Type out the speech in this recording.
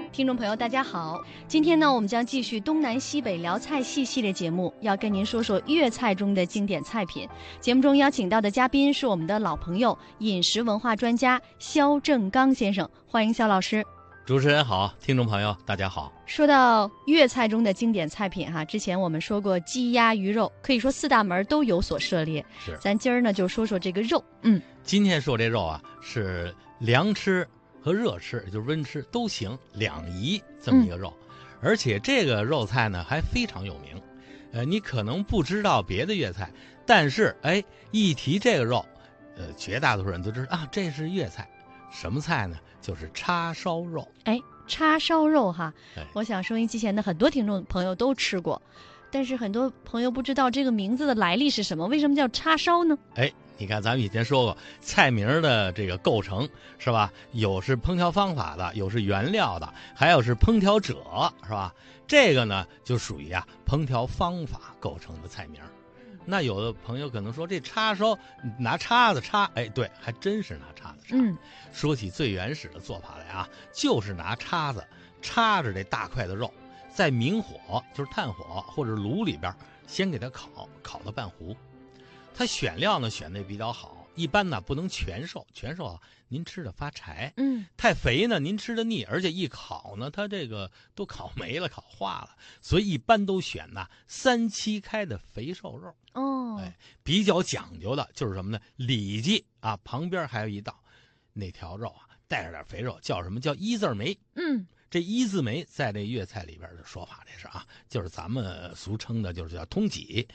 听众朋友大家好，今天呢我们将继续东南西北聊菜系列节目，要跟您说说粤菜中的经典菜品。节目中邀请到的嘉宾是我们的老朋友，饮食文化专家肖正刚先生，欢迎肖老师。 主持人好，听众朋友大家好。 说到粤菜中的经典菜品之前我们说过鸡鸭鱼肉，可以说四大门都有所涉猎。 是， 咱今儿呢就说说这个肉。 今天说这肉是凉吃和热吃，也就是温吃都行，两宜这么一个肉。而且这个肉菜呢还非常有名。你可能不知道别的粤菜，但是一提这个肉，绝大多数人都知道这是粤菜。什么菜呢？就是叉烧肉。 叉烧肉我想收音机前的很多听众朋友都吃过，但是很多朋友不知道这个名字的来历是什么，为什么叫叉烧呢？ 你看咱们以前说过菜名的这个构成是吧，有是烹调方法的，有是原料的，还有是烹调者是吧，这个呢就属于烹调方法构成的菜名。那有的朋友可能说这叉烧拿叉子叉，对，还真是拿叉子叉。说起最原始的做法来就是拿叉子插着这大块的肉，在明火就是炭火或者炉里边先给它烤到半糊。它选料呢选的比较好，一般呢不能全熟您吃的发柴。太肥呢您吃的腻，而且一烤呢它这个都烤没了烤化了，所以一般都选3七开的肥瘦肉。比较讲究的就是什么呢？里脊旁边还有一道，那条肉带着点肥肉，叫什么？叫一字眉。这一字眉在这粤菜里边的说法，这是就是咱们俗称的就是叫通脊。